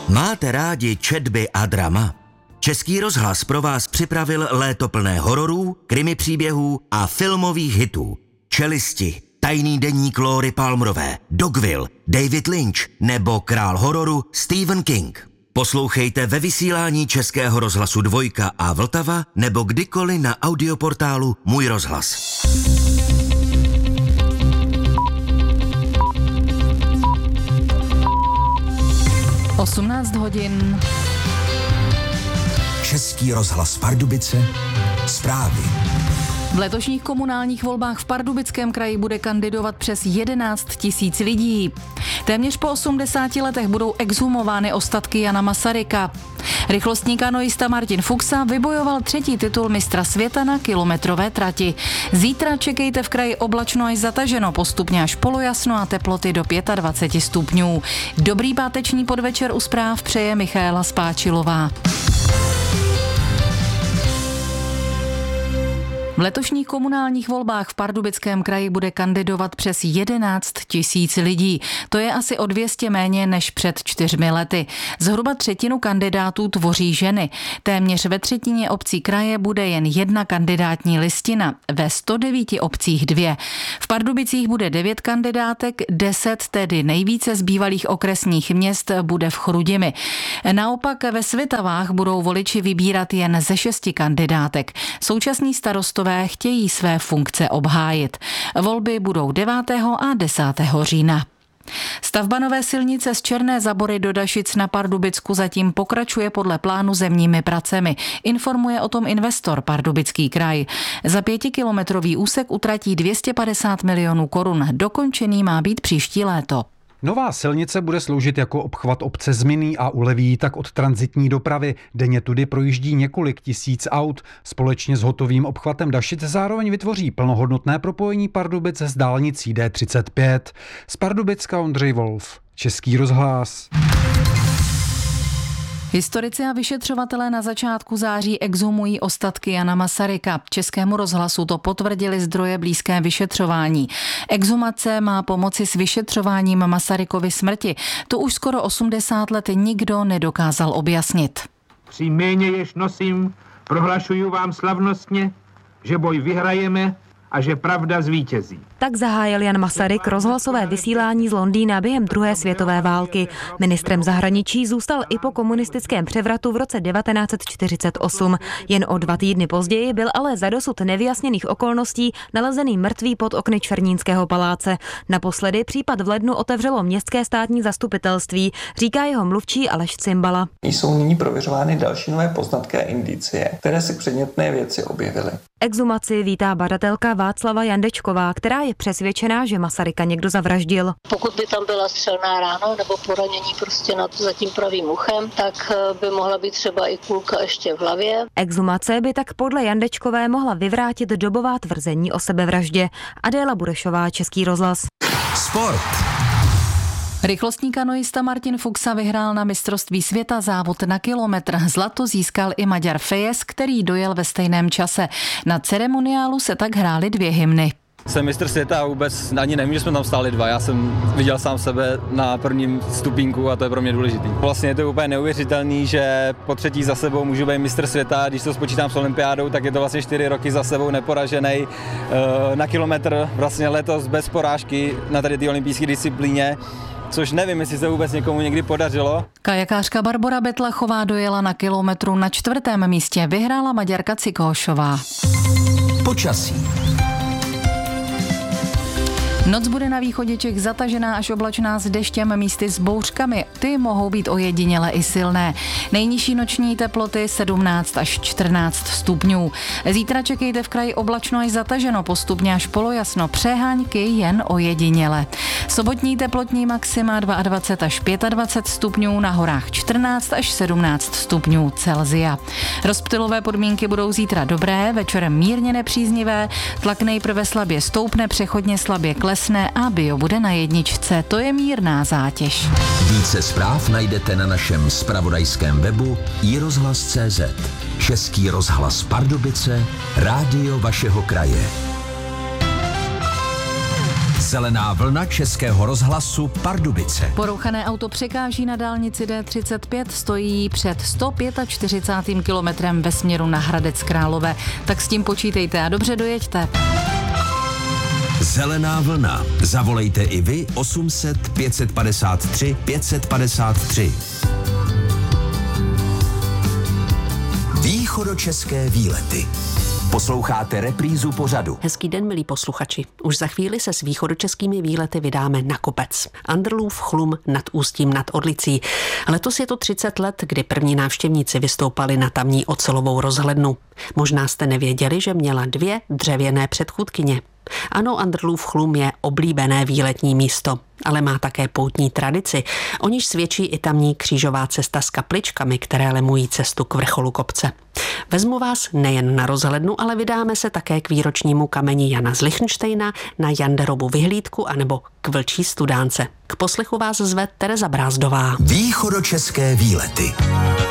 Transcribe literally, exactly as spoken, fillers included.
Máte rádi četby a drama? Český rozhlas pro vás připravil léto plné hororů, krimi příběhů a filmových hitů. Čelisti, Tajný deník Lóry Palmerové, Dogville, David Lynch nebo král hororu Stephen King. Poslouchejte ve vysílání Českého rozhlasu Dvojka a Vltava nebo kdykoliv na audioportálu Můj rozhlas. osmnáct hodin. Český rozhlas Pardubice, zprávy. V letošních komunálních volbách v Pardubickém kraji bude kandidovat přes jedenáct tisíc lidí. Téměř po osmdesáti letech budou exhumovány ostatky Jana Masaryka. Rychlostní kanoista Martin Fuxa vybojoval třetí titul mistra světa na kilometrové trati. Zítra čekejte v kraji oblačno až zataženo, postupně až polojasno a teploty do dvacet pět stupňů. Dobrý páteční podvečer u zpráv přeje Michaela Spáčilová. V letošních komunálních volbách v Pardubickém kraji bude kandidovat přes jedenáct tisíc lidí. To je asi o dvě stě méně než před čtyřmi lety. Zhruba třetinu kandidátů tvoří ženy. Téměř ve třetině obcí kraje bude jen jedna kandidátní listina. Ve sto devíti obcích dvě. V Pardubicích bude devět kandidátek, deset tedy nejvíce z bývalých okresních měst bude v Chrudimi. Naopak ve Svitavách budou voliči vybírat jen ze šesti kandidátek. Současní starostové chtějí své funkce obhájit. Volby budou devátého a desátého října. Stavba nové silnice z Černé Zabory do Dašic na Pardubicku zatím pokračuje podle plánu zemními pracemi. Informuje o tom investor Pardubický kraj. Za pětikilometrový úsek utratí dvě stě padesát milionů korun. Dokončený má být příští léto. Nová silnice bude sloužit jako obchvat obce Zmyný a uleví tak od tranzitní dopravy. Denně tudy projíždí několik tisíc aut. Společně s hotovým obchvatem Dašic zároveň vytvoří plnohodnotné propojení Pardubic s dálnicí D třicet pět. Z Pardubicka Ondřej Wolf, Český rozhlas. Historici a vyšetřovatelé na začátku září exhumují ostatky Jana Masaryka. Českému rozhlasu to potvrdili zdroje blízké vyšetřování. Exhumace má pomoci s vyšetřováním Masarykovy smrti. To už skoro osmdesát let nikdo nedokázal objasnit. Při jméně, jež nosím, prohlašuju vám slavnostně, že boj vyhrajeme a že pravda zvítězí. Tak zahájil Jan Masaryk rozhlasové vysílání z Londýna během druhé světové války. Ministrem zahraničí zůstal i po komunistickém převratu v roce devatenáct set čtyřicet osm. Jen o dva týdny později byl ale za dosud nevyjasněných okolností nalezený mrtvý pod okny Černínského paláce. Naposledy případ v lednu otevřelo městské státní zastupitelství, říká jeho mluvčí Aleš Cimbala. Jsou nyní prověřovány další nové poznatky a indicie, které se k předmětné věci objevily. Exhumaci vítá badatelka Václava Jandečková, která je přesvědčená, že Masaryka někdo zavraždil. Pokud by tam byla střelná rána nebo poranění prostě nad za tím pravým uchem, tak by mohla být třeba i kulka ještě v hlavě. Exhumace by tak podle Jandečkové mohla vyvrátit dobová tvrzení o sebevraždě. Adéla Burešová, Český rozhlas. Sport. Rychlostní kanoista Martin Fuxa vyhrál na mistrovství světa závod na kilometr. Zlato získal i Maďar Fejes, který dojel ve stejném čase. Na ceremoniálu se tak hrály dvě hymny. Jsem mistr světa a vůbec ani nevím, že jsme tam stáli dva. Já jsem viděl sám sebe na prvním stupínku a to je pro mě důležitý. Vlastně je to úplně neuvěřitelný, že po třetí za sebou můžu být mistr světa. Když to spočítám s olympiádou, tak je to vlastně čtyři roky za sebou neporažený na kilometr. Vlastně letos bez porážky na tady té olympijské disciplíně. Což nevím, jestli se vůbec někomu někdy podařilo. Kajakářka Barbora Betlachová dojela na kilometru na čtvrtém místě. Vyhrála Maďarka Cikóšová. Počasí. Noc bude na východě Čech zatažená až oblačná s deštěm, místy s bouřkami. Ty mohou být ojediněle i silné. Nejnižší noční teploty sedmnáct až čtrnáct stupňů. Zítra čekejte v kraji oblačno až zataženo, postupně až polojasno, přeháňky jen ojediněle. Sobotní teplotní maxima dvacet dva až dvacet pět stupňů, na horách čtrnáct až sedmnáct stupňů Celsia. Rozptylové podmínky budou zítra dobré, večerem mírně nepříznivé, tlak nejprve slabě stoupne, přechodně slabě klesne a bio bude na jedničce. To je mírná zátěž. Více zpráv najdete na našem zpravodajském webu i rozhlas tečka cé zet. Český rozhlas Pardubice, rádio vašeho kraje. Zelená vlna Českého rozhlasu Pardubice. Porouchané auto překáží na dálnici D třicet pět, stojí před sto čtyřicátým pátým kilometrem ve směru na Hradec Králové. Tak s tím počítejte a dobře dojeďte. Zelená vlna. Zavolejte i vy osm set pět padesát tři pět padesát tři. Východočeské výlety. Posloucháte reprízu pořadu. Hezký den, milí posluchači. Už za chvíli se s východočeskými výlety vydáme na kopec. Andrlův Chlum nad Ústím nad Orlicí. Letos je to třicet let, kdy první návštěvníci vystoupali na tamní ocelovou rozhlednu. Možná jste nevěděli, že měla dvě dřevěné předchůdkyně. Ano, Andrlův Chlum je oblíbené výletní místo, ale má také poutní tradici, o níž svědčí i tamní křížová cesta s kapličkami, které lemují cestu k vrcholu kopce. Vezmu vás nejen na rozhlednu, ale vydáme se také k výročnímu kameni Jana z Lichtenštejna, na Janderovu vyhlídku anebo k Vlčí studánce. K poslechu vás zve Tereza Brázdová. Východočeské výlety.